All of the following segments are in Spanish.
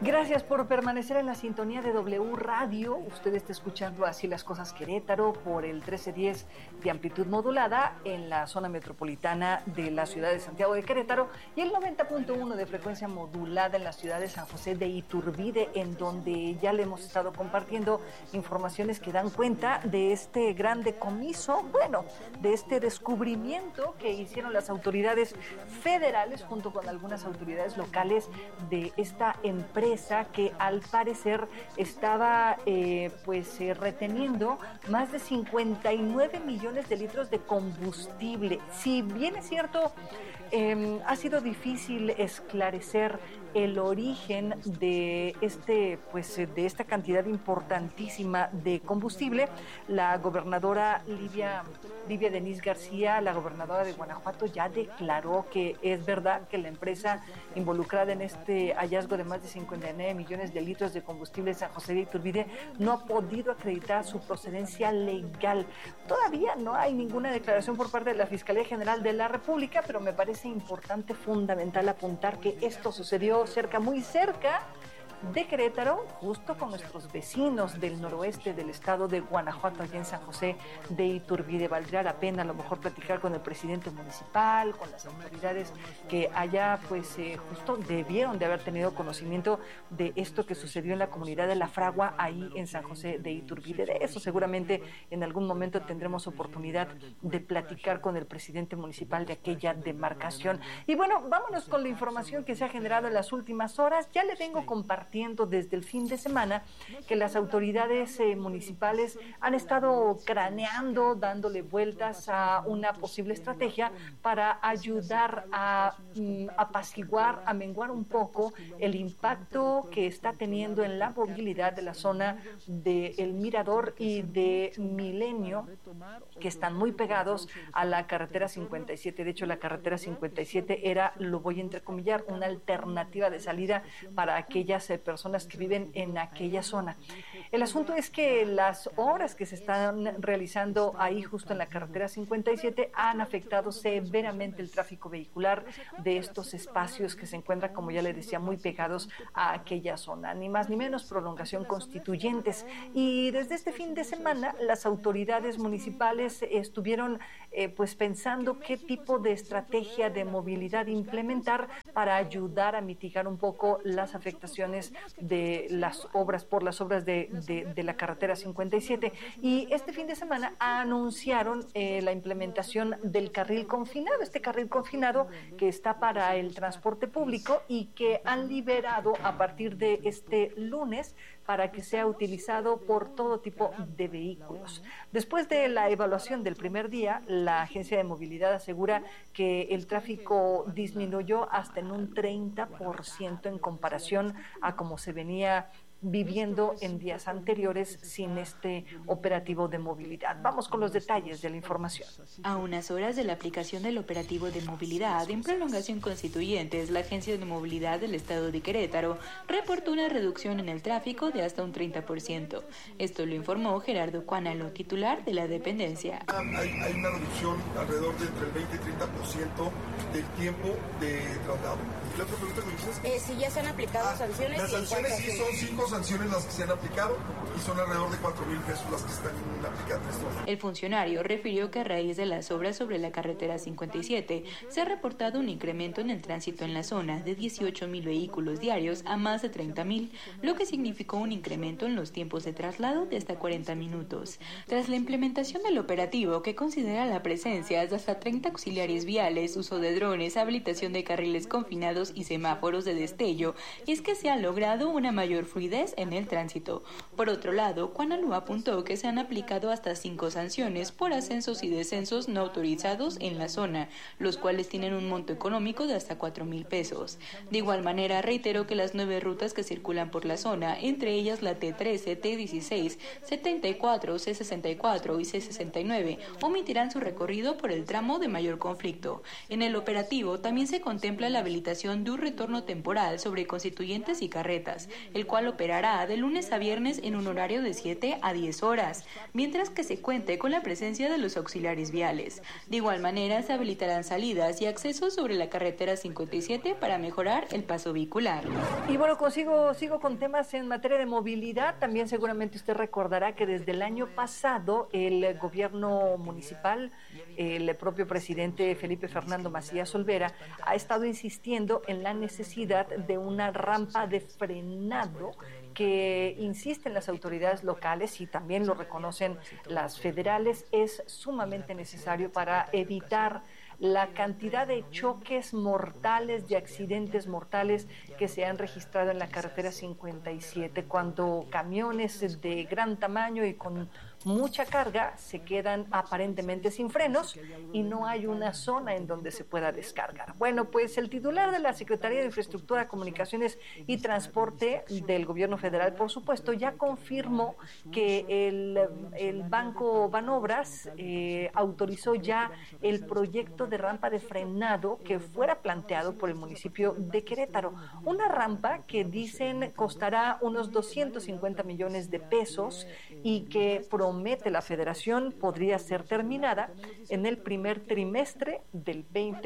Gracias por permanecer en la sintonía de W Radio. Usted está escuchando Así las Cosas Querétaro por el 1310 de amplitud modulada en la zona metropolitana de la ciudad de Santiago de Querétaro y el 90.1 de frecuencia modulada en la ciudad de San José de Iturbide, en donde ya le hemos estado compartiendo informaciones que dan cuenta de este gran decomiso, de este descubrimiento que hicieron las autoridades federales junto con algunas autoridades locales de esta empresa que al parecer estaba reteniendo más de 59 millones de litros de combustible. Si bien es cierto, ha sido difícil esclarecer el origen de esta cantidad importantísima de combustible, la gobernadora Livia Denisse García, la gobernadora de Guanajuato, ya declaró que es verdad que la empresa involucrada en este hallazgo de más de 59 millones de litros de combustible en San José de Iturbide no ha podido acreditar su procedencia legal. Todavía no hay ninguna declaración por parte de la Fiscalía General de la República, pero me parece importante, fundamental apuntar que esto sucedió muy cerca de Querétaro, justo con nuestros vecinos del noroeste del estado de Guanajuato, allá en San José de Iturbide. Valdría la pena a lo mejor platicar con el presidente municipal, con las autoridades que allá justo debieron de haber tenido conocimiento de esto que sucedió en la comunidad de La Fragua, ahí en San José de Iturbide. De eso seguramente en algún momento tendremos oportunidad de platicar con el presidente municipal de aquella demarcación. Y bueno, vámonos con la información que se ha generado en las últimas horas. Ya le vengo compartiendo desde el fin de semana que las autoridades municipales han estado craneando, dándole vueltas a una posible estrategia para ayudar a apaciguar, a menguar un poco el impacto que está teniendo en la movilidad de la zona de El Mirador y de Milenio, que están muy pegados a la carretera 57. De hecho, la carretera 57 era, lo voy a entrecomillar, una alternativa de salida para aquellas personas que viven en aquella zona. El asunto es que las obras que se están realizando ahí justo en la carretera 57 han afectado severamente el tráfico vehicular de estos espacios que se encuentran, como ya le decía, muy pegados a aquella zona. Ni más ni menos, prolongación Constituyentes. Y desde este fin de semana las autoridades municipales estuvieron pensando qué tipo de estrategia de movilidad implementar para ayudar a mitigar un poco las afectaciones de las obras de la carretera 57. Y este fin de semana anunciaron la implementación del carril confinado, este carril confinado que está para el transporte público y que han liberado a partir de este lunes para que sea utilizado por todo tipo de vehículos. Después de la evaluación del primer día, la Agencia de Movilidad asegura que el tráfico disminuyó hasta en un 30% en comparación a cómo se venía viviendo en días anteriores sin este operativo de movilidad. Vamos con los detalles de la información. A unas horas de la aplicación del operativo de movilidad en prolongación Constituyentes, la Agencia de Movilidad del Estado de Querétaro reportó una reducción en el tráfico de hasta un 30%. Esto lo informó Gerardo Cuánalo, titular de la dependencia. Hay una reducción alrededor de entre el 20 y 30% del tiempo de traslado. ¿Y la otra pregunta que me dices? Si ya se han aplicado sanciones. Las sanciones sí son 5 sanciones las que se han aplicado y son alrededor de 4,000 pesos las que están aplicando. El funcionario refirió que a raíz de las obras sobre la carretera 57 se ha reportado un incremento en el tránsito en la zona de 18,000 vehículos diarios a más de 30,000, lo que significó un incremento en los tiempos de traslado de hasta 40 minutos. Tras la implementación del operativo, que considera la presencia de hasta 30 auxiliares viales, uso de drones, habilitación de carriles confinados y semáforos de destello, es que se ha logrado una mayor fluidez en el tránsito. Por otro lado, Cuánalo apuntó que se han aplicado hasta 5 sanciones por ascensos y descensos no autorizados en la zona, los cuales tienen un monto económico de hasta 4,000 pesos. De igual manera, reiteró que las 9 rutas que circulan por la zona, entre ellas la T13, T16, 74, C64 y C69, omitirán su recorrido por el tramo de mayor conflicto. En el operativo también se contempla la habilitación construcción de un retorno temporal sobre Constituyentes y Carretas, el cual operará de lunes a viernes en un horario de 7 a 10 horas, mientras que se cuente con la presencia de los auxiliares viales. De igual manera, se habilitarán salidas y accesos sobre la carretera 57 para mejorar el paso vehicular. Y bueno, sigo con temas en materia de movilidad. También seguramente usted recordará que desde el año pasado el gobierno municipal, el propio presidente Felipe Fernando Macías Olvera, ha estado insistiendo en la necesidad de una rampa de frenado que insisten las autoridades locales y también lo reconocen las federales, es sumamente necesario para evitar la cantidad de choques mortales, de accidentes mortales que se han registrado en la carretera 57, cuando camiones de gran tamaño y con mucha carga se quedan aparentemente sin frenos y no hay una zona en donde se pueda descargar. Bueno, pues el titular de la Secretaría de Infraestructura, Comunicaciones y Transporte del Gobierno Federal, por supuesto, ya confirmó que el Banco Banobras autorizó ya el proyecto de rampa de frenado que fuera planteado por el municipio de Querétaro. Una rampa que dicen costará unos 250 millones de pesos y que promete la Federación podría ser terminada en el primer trimestre del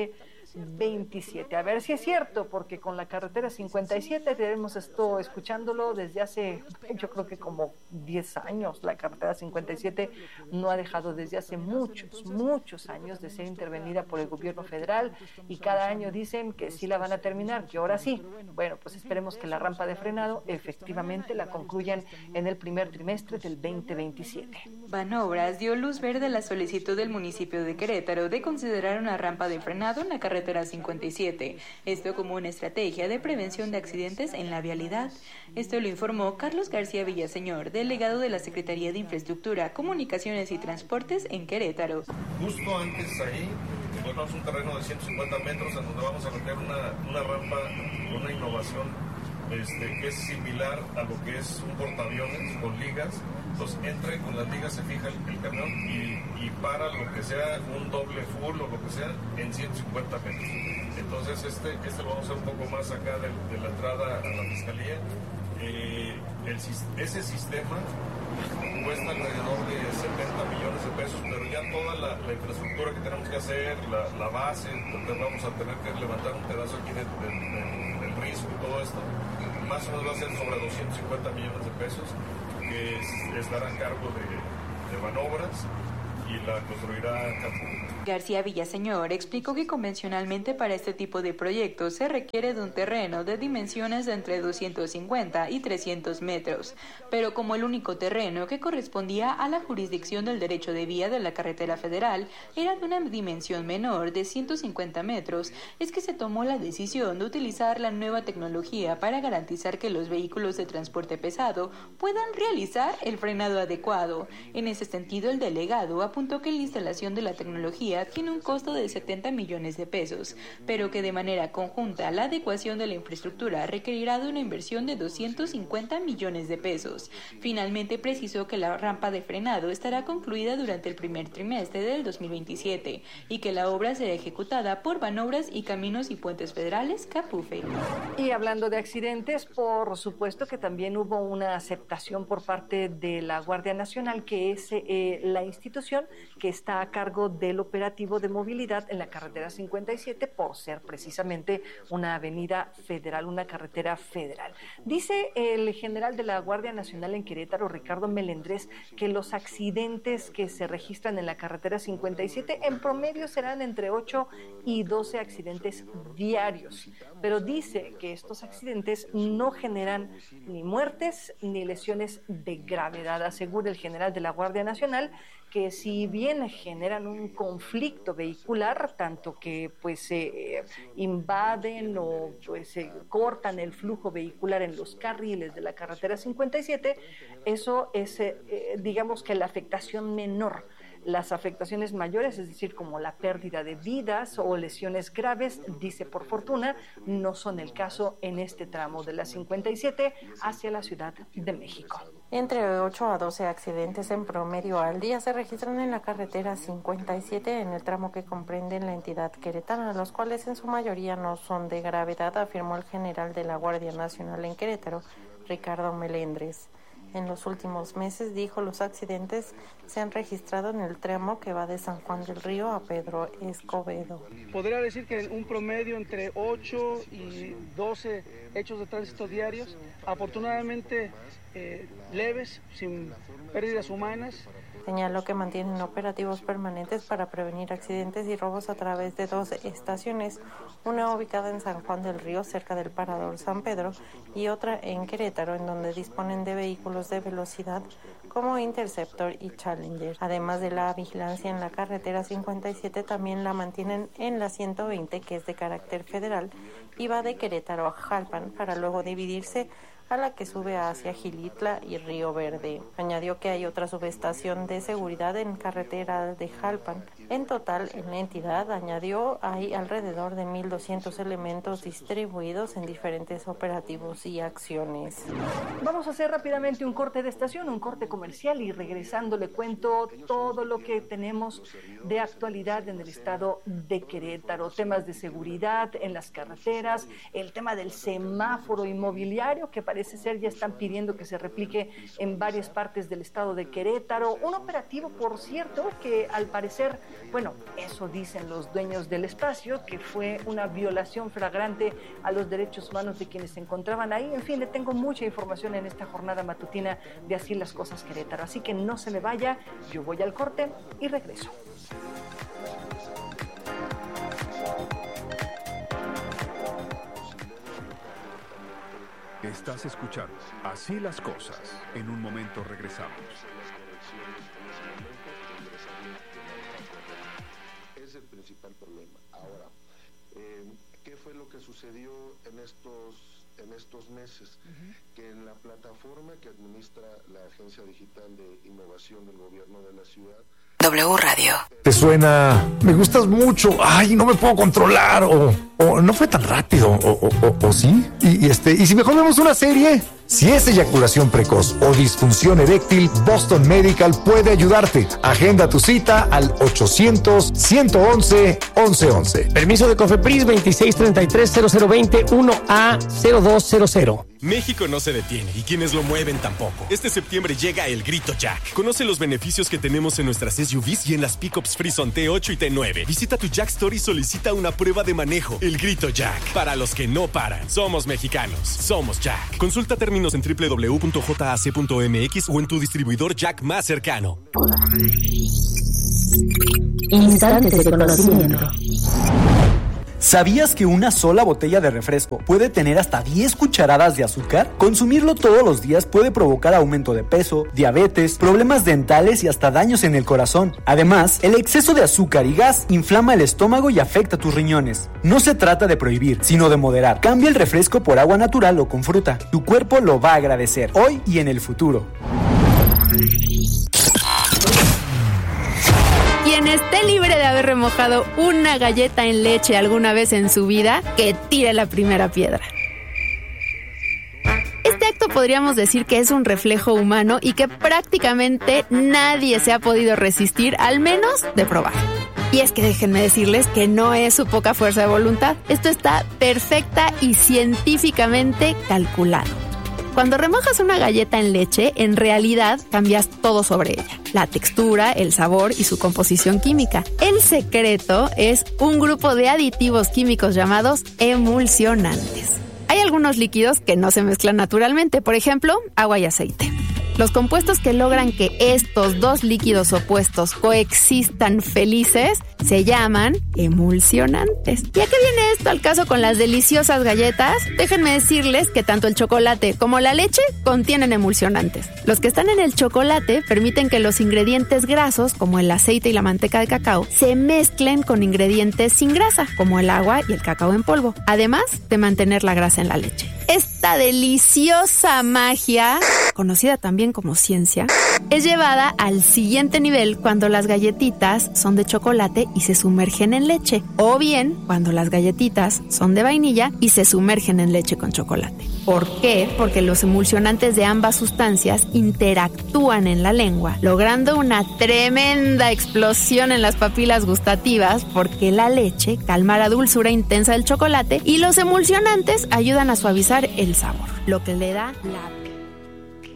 2027. A ver si es cierto, porque con la carretera 57 hemos estado escuchándolo desde hace, yo creo que como 10 años. La carretera 57 no ha dejado desde hace muchos años de ser intervenida por el gobierno federal y cada año dicen que sí la van a terminar, que ahora sí. Bueno, pues esperemos que la rampa de frenado efectivamente la concluyan en el primer trimestre del 2027. Banobras dio luz verde a la solicitud del municipio de Querétaro de considerar una rampa de frenado en la carretera 57, esto como una estrategia de prevención de accidentes en la vialidad. Esto lo informó Carlos García Villaseñor, delegado de la Secretaría de Infraestructura, Comunicaciones y Transportes en Querétaro. Justo antes ahí encontramos un terreno de 150 metros en donde vamos a meter una rampa, una innovación que es similar a lo que es un portaaviones con ligas. Entonces entre con las ligas, se fija el camión y para lo que sea un doble full o lo que sea en 150 metros. Entonces este lo vamos a hacer un poco más acá de la entrada a la fiscalía. Ese sistema cuesta alrededor de 70 millones de pesos, pero ya toda la infraestructura que tenemos que hacer, la base, donde vamos a tener que levantar un pedazo aquí del risco y todo esto, más o menos va a ser sobre 250 millones de pesos, que estará a cargo de Banobras y la construirá Capú. García Villaseñor explicó que convencionalmente para este tipo de proyectos se requiere de un terreno de dimensiones de entre 250 y 300 metros, pero como el único terreno que correspondía a la jurisdicción del derecho de vía de la carretera federal era de una dimensión menor de 150 metros, es que se tomó la decisión de utilizar la nueva tecnología para garantizar que los vehículos de transporte pesado puedan realizar el frenado adecuado. En ese sentido, el delegado apuntó que la instalación de la tecnología tiene un costo de 70 millones de pesos, pero que de manera conjunta la adecuación de la infraestructura requerirá de una inversión de 250 millones de pesos. Finalmente precisó que la rampa de frenado estará concluida durante el primer trimestre del 2027 y que la obra será ejecutada por Banobras y Caminos y Puentes Federales, Capufe. Y hablando de accidentes, por supuesto que también hubo una aceptación por parte de la Guardia Nacional, que es la institución que está a cargo del operativo de movilidad en la carretera 57 por ser precisamente una avenida federal, una carretera federal. Dice el general de la Guardia Nacional en Querétaro, Ricardo Melendrés, que los accidentes que se registran en la carretera 57 en promedio serán entre 8 y 12 accidentes diarios, pero dice que estos accidentes no generan ni muertes ni lesiones de gravedad. Asegura el general de la Guardia Nacional que si bien generan un conflicto vehicular, tanto que pues invaden o pues cortan el flujo vehicular en los carriles de la carretera 57, eso es digamos que la afectación menor. Las afectaciones mayores, es decir, como la pérdida de vidas o lesiones graves, dice por fortuna, no son el caso en este tramo de la 57 hacia la Ciudad de México. Entre 8 a 12 accidentes en promedio al día se registran en la carretera 57 en el tramo que comprende la entidad queretana, los cuales en su mayoría no son de gravedad, afirmó el general de la Guardia Nacional en Querétaro, Ricardo Melendres. En los últimos meses, dijo, los accidentes se han registrado en el tramo que va de San Juan del Río a Pedro Escobedo. Podría decir que un promedio entre 8 y 12 hechos de tránsito diarios, afortunadamente leves, sin pérdidas humanas. Señaló que mantienen operativos permanentes para prevenir accidentes y robos a través de 2 estaciones, una ubicada en San Juan del Río, cerca del Parador San Pedro, y otra en Querétaro, en donde disponen de vehículos de velocidad como Interceptor y Challenger. Además de la vigilancia en la carretera 57, también la mantienen en la 120, que es de carácter federal, y va de Querétaro a Jalpan, para luego dividirse a la que sube hacia Gilitla y Río Verde. Añadió que hay otra subestación de seguridad en carretera de Jalpan. En total, en la entidad, añadió, hay alrededor de 1,200 elementos distribuidos en diferentes operativos y acciones. Vamos a hacer rápidamente un corte de estación, un corte comercial, y regresando le cuento todo lo que tenemos de actualidad en el estado de Querétaro. Temas de seguridad en las carreteras, el tema del semáforo inmobiliario, que parece ser ya están pidiendo que se replique en varias partes del estado de Querétaro. Un operativo, por cierto, que al parecer, bueno, eso dicen los dueños del espacio, que fue una violación flagrante a los derechos humanos de quienes se encontraban ahí. En fin, le tengo mucha información en esta jornada matutina de Así las Cosas Querétaro. Así que no se me vaya, yo voy al corte y regreso. Estás escuchando Así las Cosas. En un momento regresamos. Es el principal problema. Ahora, ¿qué fue lo que sucedió en estos meses? Que en la plataforma que administra la Agencia Digital de Innovación del Gobierno de la Ciudad, W Radio. Te suena, me gustas mucho, ay, no me puedo controlar, o no fue tan rápido, o sí. Y si mejor vemos una serie. Si es eyaculación precoz o disfunción eréctil, Boston Medical puede ayudarte. Agenda tu cita al 800-111-1111. Permiso de COFEPRIS 2633-0020-1A0200. México no se detiene y quienes lo mueven tampoco. Este septiembre llega el Grito Jack. Conoce los beneficios que tenemos en nuestras SUVs y en las pickups Frison T8 y T9. Visita tu Jack Store y solicita una prueba de manejo. El Grito Jack. Para los que no paran. Somos mexicanos. Somos Jack. Consulta términos en www.jac.mx o en tu distribuidor Jack más cercano. Instantes de conocimiento. ¿Sabías que una sola botella de refresco puede tener hasta 10 cucharadas de azúcar? Consumirlo todos los días puede provocar aumento de peso, diabetes, problemas dentales y hasta daños en el corazón. Además, el exceso de azúcar y gas inflama el estómago y afecta tus riñones. No se trata de prohibir, sino de moderar. Cambia el refresco por agua natural o con fruta. Tu cuerpo lo va a agradecer, hoy y en el futuro. Quien esté libre de haber remojado una galleta en leche alguna vez en su vida, que tire la primera piedra. Este acto podríamos decir que es un reflejo humano y que prácticamente nadie se ha podido resistir, al menos de probar. Y es que déjenme decirles que no es su poca fuerza de voluntad. Esto está perfecta y científicamente calculado. Cuando remojas una galleta en leche, en realidad cambias todo sobre ella. La textura, el sabor y su composición química. El secreto es un grupo de aditivos químicos llamados emulsionantes. Hay algunos líquidos que no se mezclan naturalmente, por ejemplo, agua y aceite. Los compuestos que logran que estos dos líquidos opuestos coexistan felices se llaman emulsionantes. ¿Y a qué viene esto al caso con las deliciosas galletas? Déjenme decirles que tanto el chocolate como la leche contienen emulsionantes. Los que están en el chocolate permiten que los ingredientes grasos, como el aceite y la manteca de cacao, se mezclen con ingredientes sin grasa, como el agua y el cacao en polvo, además de mantener la grasa en la leche. Esta deliciosa magia conocida también como ciencia, es llevada al siguiente nivel cuando las galletitas son de chocolate y se sumergen en leche, o bien cuando las galletitas son de vainilla y se sumergen en leche con chocolate. ¿Por qué? Porque los emulsionantes de ambas sustancias interactúan en la lengua, logrando una tremenda explosión en las papilas gustativas, porque la leche calma la dulzura intensa del chocolate y los emulsionantes ayudan a suavizar el sabor, lo que le da la